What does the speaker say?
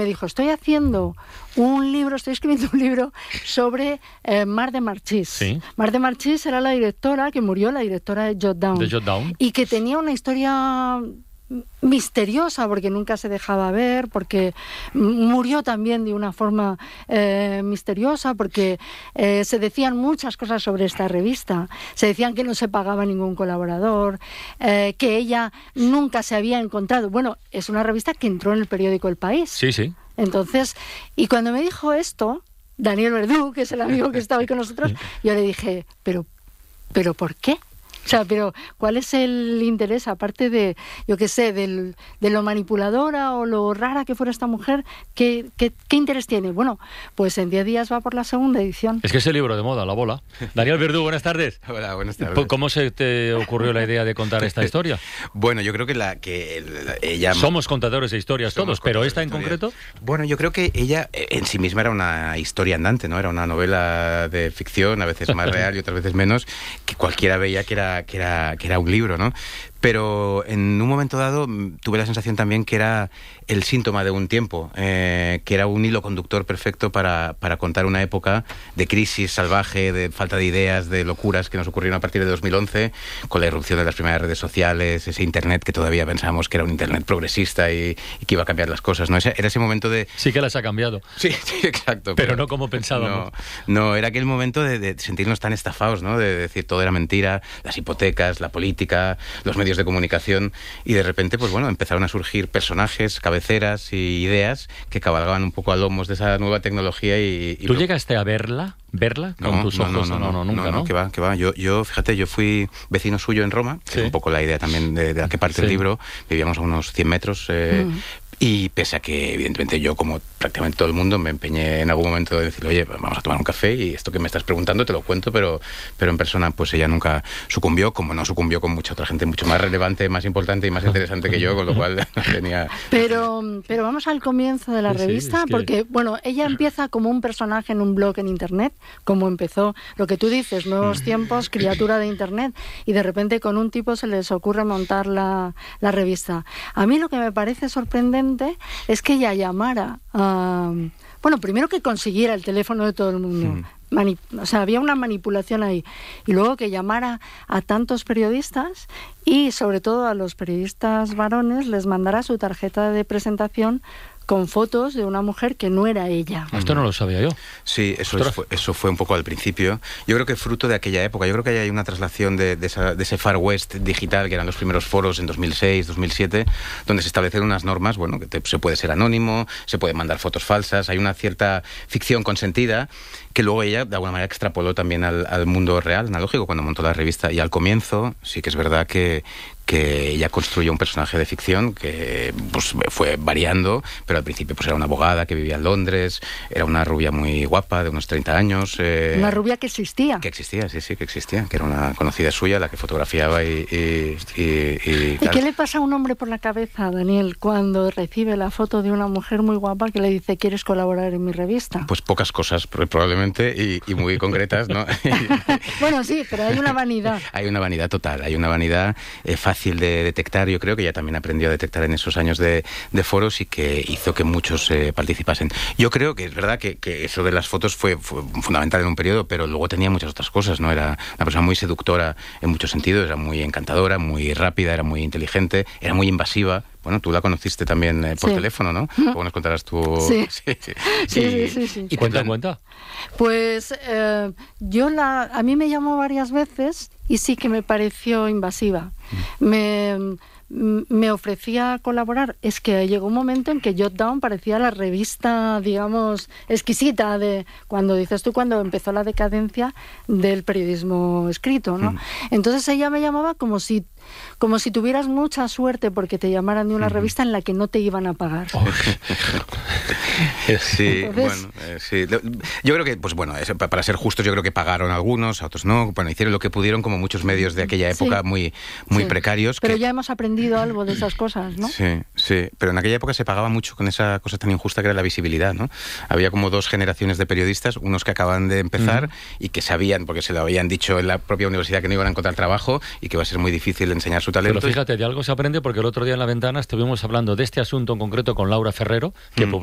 me dijo, estoy escribiendo un libro sobre Mar de Marchís. Sí. Mar de Marchís era la directora que murió, la directora de Jot Down. Y que tenía una historia misteriosa, porque nunca se dejaba ver, porque murió también de una forma misteriosa, porque se decían muchas cosas sobre esta revista. Se decían que no se pagaba ningún colaborador, que ella nunca se había encontrado. Bueno, es una revista que entró en el periódico El País. Sí, sí. Entonces, y cuando me dijo esto, Daniel Verdú, que es el amigo que está hoy con nosotros, yo le dije, pero ¿por qué? O sea, pero ¿cuál es el interés, aparte de, yo qué sé, de lo manipuladora o lo rara que fuera esta mujer? ¿Qué interés tiene? Bueno, pues en 10 días va por la segunda edición. Es que es el libro de moda, La Bola. Daniel Verdú, buenas tardes. Hola, buenas tardes. ¿Cómo se te ocurrió la idea de contar esta historia? Bueno, yo creo que ella... Somos contadores de historias todos, pero esta en concreto... Bueno, yo creo que ella en sí misma era una historia andante, ¿no? Era una novela de ficción, a veces más real y otras veces menos, que cualquiera veía que era un libro, ¿no? Pero en un momento dado tuve la sensación también que era el síntoma de un tiempo, que era un hilo conductor perfecto para contar una época de crisis salvaje, de falta de ideas, de locuras que nos ocurrieron a partir de 2011, con la irrupción de las primeras redes sociales, ese Internet que todavía pensábamos que era un Internet progresista y que iba a cambiar las cosas, ¿no? Era ese momento de... Sí que las ha cambiado. Sí, exacto. Pero no como pensábamos. No, era aquel momento de sentirnos tan estafados, ¿no? De decir todo era mentira, las hipotecas, la política, los medios de comunicación, y de repente, pues bueno, empezaron a surgir personajes, cabeceras y ideas que cabalgaban un poco a lomos de esa nueva tecnología y ¿Tú llegaste a verla con tus ojos? No, nunca, ¿no? Que va. Yo, fíjate, yo fui vecino suyo en Roma, que es un poco la idea también de la que parte el libro. Vivíamos a unos 100 metros, y pese a que, evidentemente, yo, como prácticamente todo el mundo, me empeñé en algún momento de decir, oye, vamos a tomar un café y esto que me estás preguntando te lo cuento, pero en persona, pues ella nunca sucumbió, como no sucumbió con mucha otra gente mucho más relevante, más importante y más interesante que yo, con lo cual no tenía... Pero vamos al comienzo de la revista, porque, bueno, ella empieza como un personaje en un blog en Internet, como empezó, lo que tú dices, nuevos tiempos, criatura de Internet, y de repente con un tipo se les ocurre montar la revista. A mí lo que me parece sorprendente es que ella llamara a... Bueno, primero que consiguiera el teléfono de todo el mundo. O sea, había una manipulación ahí. Y luego que llamara a tantos periodistas y sobre todo a los periodistas varones les mandara su tarjeta de presentación con fotos de una mujer que no era ella. Esto no lo sabía yo. Sí, eso fue un poco al principio. Yo creo que fruto de aquella época, yo creo que hay una traslación de ese Far West digital, que eran los primeros foros en 2006, 2007, donde se establecieron unas normas, bueno, que se puede ser anónimo, se puede mandar fotos falsas, hay una cierta ficción consentida, que luego ella, de alguna manera, extrapoló también al mundo real, analógico, cuando montó la revista. Y al comienzo, sí que es verdad que ella construyó un personaje de ficción que pues fue variando, pero al principio pues era una abogada que vivía en Londres, era una rubia muy guapa, de unos 30 años. Una rubia que existía. Que existía, sí, que existía, que era una conocida suya, la que fotografiaba y ¿Y qué le pasa a un hombre por la cabeza, Daniel, cuando recibe la foto de una mujer muy guapa que le dice, ¿quieres colaborar en mi revista? Pues pocas cosas, probablemente, y muy concretas, ¿no? Bueno, sí, pero hay una vanidad. Hay una vanidad total, hay una vanidad fácil de detectar. Yo creo que ella también aprendió a detectar en esos años de foros y que hizo que muchos participasen. Yo creo que es verdad que eso de las fotos fue fundamental en un periodo, pero luego tenía muchas otras cosas, ¿no? Era una persona muy seductora en muchos sentidos, era muy encantadora, muy rápida, era muy inteligente, era muy invasiva. Bueno, tú la conociste también por teléfono, ¿no? Luego nos contarás tú... Sí. ¿Y cuenta? Pues a mí me llamó varias veces y sí que me pareció invasiva. Me ofrecía colaborar. Es que llegó un momento en que Jot Down parecía la revista, digamos, exquisita de cuando empezó la decadencia del periodismo escrito, ¿no? Entonces ella me llamaba como si tuvieras mucha suerte porque te llamaran de una revista en la que no te iban a pagar. Sí, entonces... sí. Yo creo que, pues bueno, para ser justos, yo creo que pagaron algunos, a otros no. Bueno, hicieron lo que pudieron, como muchos medios de aquella época, muy precarios. Pero ya hemos aprendido algo de esas cosas, ¿no? Sí. Pero en aquella época se pagaba mucho con esa cosa tan injusta que era la visibilidad, ¿no? Había como dos generaciones de periodistas, unos que acaban de empezar y que sabían, porque se lo habían dicho en la propia universidad, que no iban a encontrar trabajo y que iba a ser muy difícil enseñar su talento. Pero fíjate, de algo se aprende, porque el otro día en La Ventana estuvimos hablando de este asunto en concreto con Laura Ferrero, que